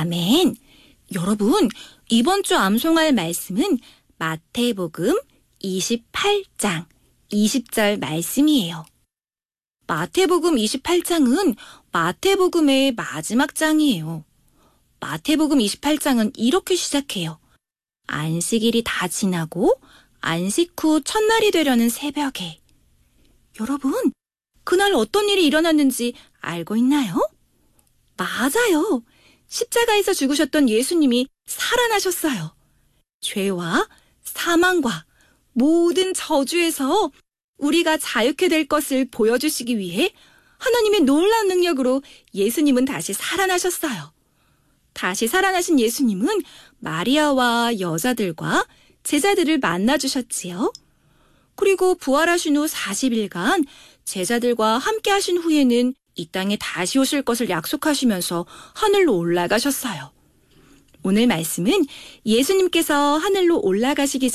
아멘. 여러분, 이번 주 암송할 말씀은 마태복음 28장 20절 말씀이에요. 마태복음 28장은 마태복음의 마지막 장이에요. 마태복음 28장은 이렇게 시작해요. 안식일이 다 지나고 안식 후 첫날이 되려는 새벽에. 여러분, 그날 어떤 일이 일어났는지 알고 있나요? 맞아요. 십자가에서 죽으셨던 예수님이 살아나셨어요. 죄와 사망과 모든 저주에서 우리가 자유케 될 것을 보여주시기 위해 하나님의 놀라운 능력으로 예수님은 다시 살아나셨어요. 다시 살아나신 예수님은 마리아와 여자들과 제자들을 만나주셨지요. 그리고 부활하신 후 40일간 제자들과 함께 하신 후에는 이 땅에 다시 오실 것을 약속하시면서 하늘로 올라가셨어요. 오늘 말씀은 예수님께서 하늘로 올라가시기